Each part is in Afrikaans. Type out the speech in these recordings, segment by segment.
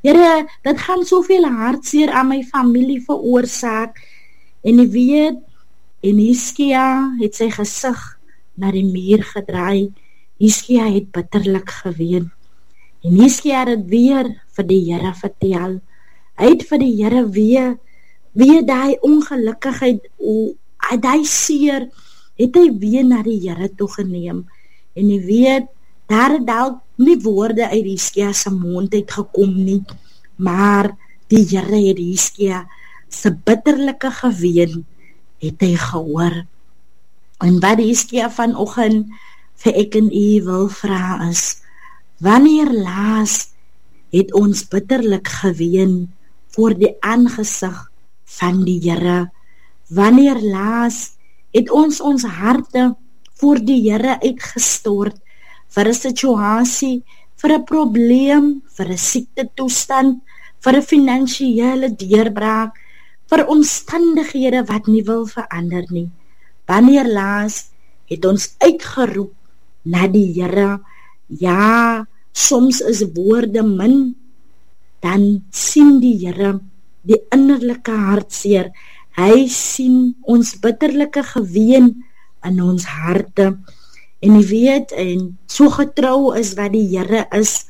Here, dit gaan soveel hartseer aan my familie veroorsaak, en jy weet, en Hiskia het sy gesig na die muur gedraai. Hiskia het bitterlik geween, en Hiskia het dit weer vir die Here vertel. Hy het vir die Here weer die ongelukkigheid, die seer, het hy weer na die Here toegeneem, en jy weet, daar het dalk nie woorde uit Hiskia se mond uitgekom nie, maar die Here het Hiskia se bitterlike geween, het hy gehoor. En wat Hiskia vanoggend vir ek en u wil vra is, wanneer laas het ons bitterlik geween voor die aangesig van die Here? Wanneer laas het ons harte voor die Here uitgestort vir 'n situasie, vir 'n probleem, vir 'n siektetoestand, vir 'n finansiële deurbraak, vir omstandighede wat nie wil verander nie? Wanneer laas het ons uitgeroep na die Here? Ja, soms is woorde min, dan sien die Here die innerlike hartseer. Hy sien ons bitterlike geween in ons harte. En jy weet, en so getrou is wat die Here is,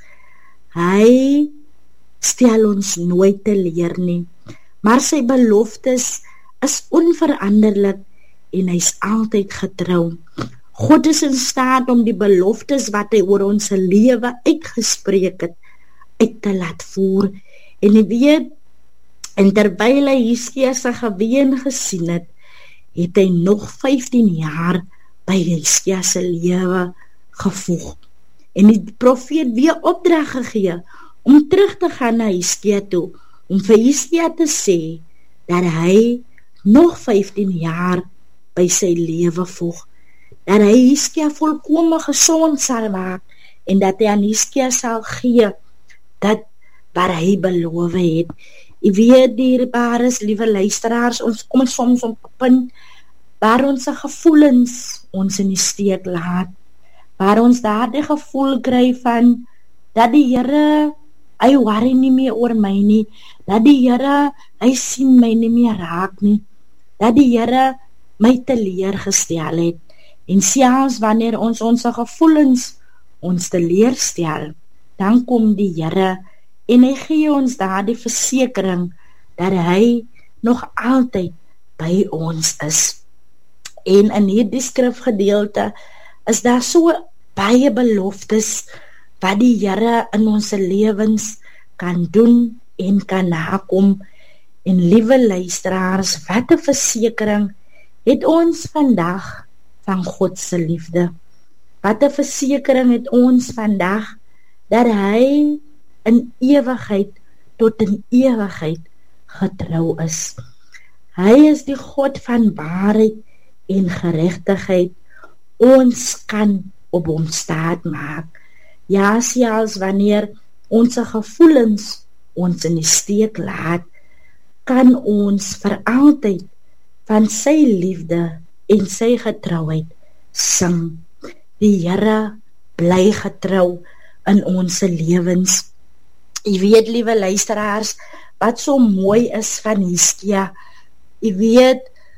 hy stel ons nooit teleur nie, maar sy beloftes is onveranderlik, en hy is altyd getrou. God is in staat om die beloftes wat hy oor ons lewe uitgespreek het, uit te laat voer. En jy weet, en terwyl hy Hiskia se geween gesien het, het hy nog 15 jaar by Hiskia se lewe gevoeg. En die profeet weer opdrag gegee om terug te gaan na Hiskia toe, om vir Hiskia te sê dat hy nog 15 jaar by sy lewe voeg, dat hy Hiskia volkome gesond sal maak, en dat hy aan Hiskia sal gee dat wat hy beloof het. Jy weet, dierbares, liewe luisteraars, ons kom soms op 'n punt waar ons gevoelens ons in die steek laat, waar ons daardie gevoel kry van dat die Here, hy worry nie meer oor my nie, dat die Here, hy sien my nie meer raak nie, dat die Here my teleurgestel het. En selfs wanneer ons gevoelens ons teleurstel, dan kom die Here en hy gee ons daardie versekering dat hy nog altyd by ons is. En in hierdie skrifgedeelte is daar so baie beloftes wat die Here in ons lewens kan doen en kan nakom. En liewe luisteraars, wat 'n versekering het ons vandag van God se liefde? Wat 'n versekering het ons vandag dat hy in ewigheid tot in ewigheid getrou is. Hy is die God van waarheid en geregtigheid. Ons kan op hom staat maak. Ja, selfs wanneer ons gevoelens ons in die steek laat, kan ons vir altyd van sy liefde en sy getrouheid sing. Die Here bly getrou in ons lewens. Jy weet, liewe luisteraars, wat so mooi is van Hiskia. Jy weet,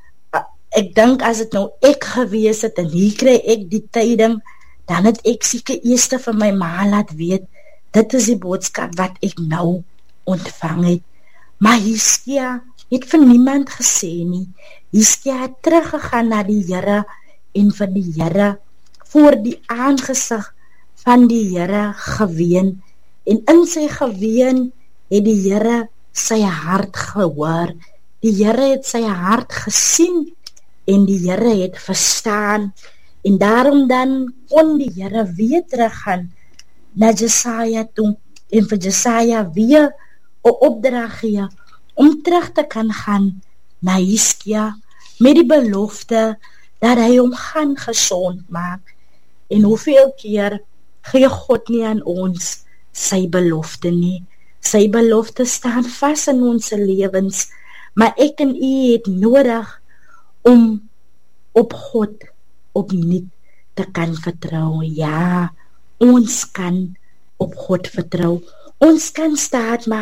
ek dink as het nou ek gewees het en hier kry ek die tyding, dan het ek seker eers vir my ma laat weet, dit is die boodskap wat ek nou ontvang het. Maar Hiskia het vir niemand gesê nie. Hiskia het teruggegaan na die Here en vir die Here voor die aangesig van die Here geween. En in sy geween het die Here sy hart gehoor. Die Here het sy hart gesien en die Here het verstaan. En daarom dan kon die Here weer teruggaan na Jesaja toe en vir Jesaja weer 'n opdrag gee om terug te kan gaan na Hiskia met die belofte dat hy hom gaan gesond maak. En hoeveel keer gee God nie aan ons sy belofte nie. Sy belofte staan vas in ons lewens, maar ek en u het nodig om op God opnuut te kan vertrou. Ja, ons kan op God vertrou. Ons kan staat maak